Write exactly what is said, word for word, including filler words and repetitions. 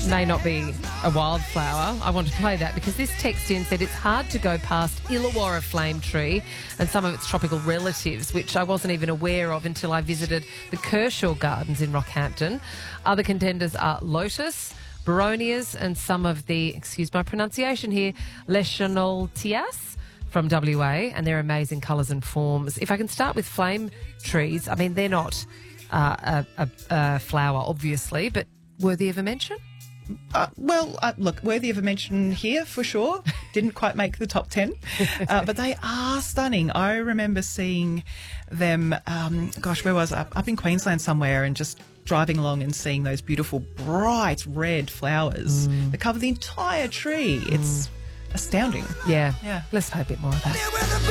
may not be a wildflower. I want to play that because this text in said it's hard to go past Illawarra flame tree and some of its tropical relatives, which I wasn't even aware of until I visited the Kershaw Gardens in Rockhampton. Other contenders are lotus, Baronias, and some of the, excuse my pronunciation here, Leschanoltias from W A, and they're amazing colours and forms. If I can start with flame trees, I mean, they're not uh, a, a, a flower, obviously, but worthy of a mention? Uh, well, uh, look, worthy of a mention here for sure. Didn't quite make the top ten, uh, but they are stunning. I remember seeing them, um, gosh, where was I? Up in Queensland somewhere, and just driving along and seeing those beautiful bright red flowers Mm. that cover the entire tree. It's astounding. Yeah. Yeah. Let's play a bit more of that.